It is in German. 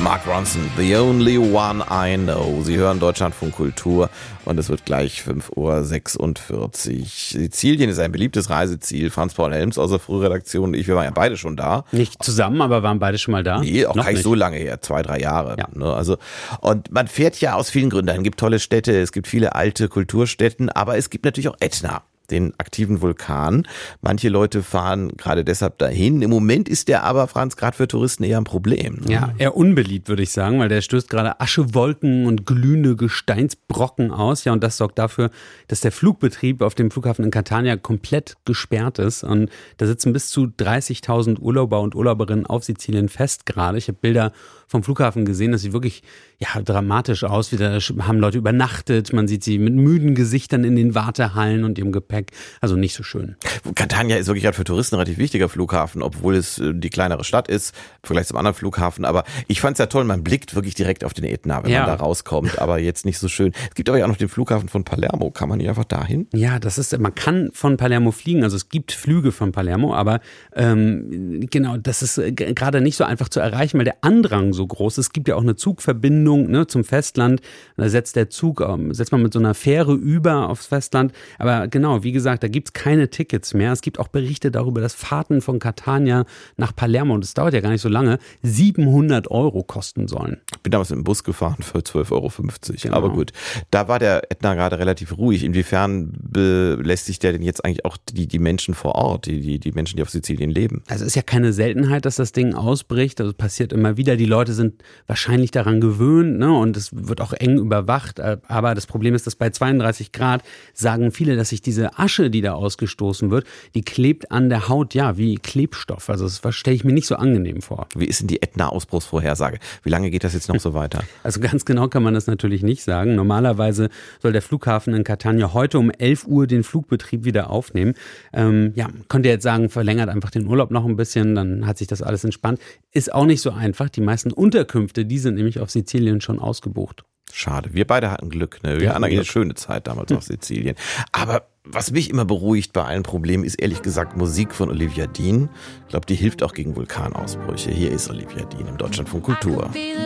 Mark Ronson, The Only One I Know. Sie hören Deutschlandfunk Kultur und es wird gleich 5:46 Uhr. Sizilien ist ein beliebtes Reiseziel. Franz-Paul Helms aus der Frühredaktion und ich, wir waren ja beide schon da. Nicht zusammen, aber waren beide schon mal da? Nee, auch gar nicht so lange her, 2-3 Jahre. Ja. Ne? Also, und man fährt ja aus vielen Gründen. Es gibt tolle Städte, es gibt viele alte Kulturstätten, aber es gibt natürlich auch Ätna, den aktiven Vulkan. Manche Leute fahren gerade deshalb dahin. Im Moment ist der aber, Franz, gerade für Touristen eher ein Problem. Ne? Ja, eher unbeliebt, würde ich sagen, weil der stößt gerade Aschewolken und glühende Gesteinsbrocken aus. Ja, und das sorgt dafür, dass der Flugbetrieb auf dem Flughafen in Catania komplett gesperrt ist. Und da sitzen bis zu 30.000 Urlauber und Urlauberinnen auf Sizilien fest gerade. Ich habe Bilder vom Flughafen gesehen. Das sieht wirklich dramatisch aus. Wieder haben Leute übernachtet. Man sieht sie mit müden Gesichtern in den Wartehallen und ihrem Gepäck. Also nicht so schön. Catania ist wirklich gerade für Touristen ein relativ wichtiger Flughafen, obwohl es die kleinere Stadt ist, im Vergleich zum anderen Flughafen. Aber ich fand es ja toll, man blickt wirklich direkt auf den Ätna, wenn man da rauskommt. Aber jetzt nicht so schön. Es gibt aber ja auch noch den Flughafen von Palermo. Kann man nicht einfach dahin? Ja, man kann von Palermo fliegen. Also es gibt Flüge von Palermo, aber genau, das ist gerade nicht so einfach zu erreichen, weil der Andrang so groß ist. Es gibt ja auch eine Zugverbindung zum Festland. Da setzt man mit so einer Fähre über aufs Festland. Aber genau, wie gesagt, da gibt es keine Tickets mehr. Es gibt auch Berichte darüber, dass Fahrten von Catania nach Palermo, und das dauert ja gar nicht so lange, 700 € kosten sollen. Ich bin damals mit dem Bus gefahren für 12,50 €. Genau. Aber gut, da war der Ätna gerade relativ ruhig. Inwiefern belästigt der denn jetzt eigentlich auch die Menschen vor Ort, die Menschen, die auf Sizilien leben? Also es ist ja keine Seltenheit, dass das Ding ausbricht. Also passiert immer wieder. Die Leute sind wahrscheinlich daran gewöhnt, ne? Und es wird auch eng überwacht. Aber das Problem ist, dass bei 32 Grad sagen viele, dass sich diese Asche, die da ausgestoßen wird, die klebt an der Haut, wie Klebstoff. Also das stelle ich mir nicht so angenehm vor. Wie ist denn die Ätna-Ausbruchsvorhersage? Wie lange geht das jetzt noch so weiter? Also ganz genau kann man das natürlich nicht sagen. Normalerweise soll der Flughafen in Catania heute um 11 Uhr den Flugbetrieb wieder aufnehmen. Könnt ihr jetzt sagen, verlängert einfach den Urlaub noch ein bisschen, dann hat sich das alles entspannt. Ist auch nicht so einfach. Die meisten Unterkünfte, die sind nämlich auf Sizilien schon ausgebucht. Schade. Wir beide hatten Glück. Ne? Wir hatten eigentlich eine schöne Zeit damals auf Sizilien. Aber was mich immer beruhigt bei allen Problemen, ist ehrlich gesagt Musik von Olivia Dean. Ich glaube, die hilft auch gegen Vulkanausbrüche. Hier ist Olivia Dean im Deutschlandfunk Kultur.